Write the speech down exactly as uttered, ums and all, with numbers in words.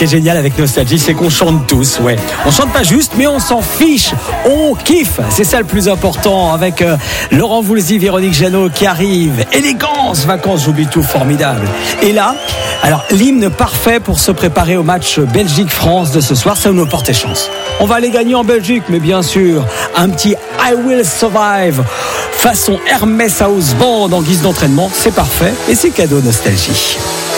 qui est génial avec Nostalgie, c'est qu'on chante tous, ouais. On chante pas juste, mais on s'en fiche. On kiffe. C'est ça le plus important avec euh, Laurent Voulzy, Véronique Jeannot qui arrive. Élégance, vacances, j'oublie tout, formidable. Et là, alors l'hymne parfait pour se préparer au match Belgique-France de ce soir, ça nous porte chance. On va aller gagner en Belgique, mais bien sûr, un petit I Will Survive façon Hermès House Band en guise d'entraînement, c'est parfait et c'est cadeau Nostalgie.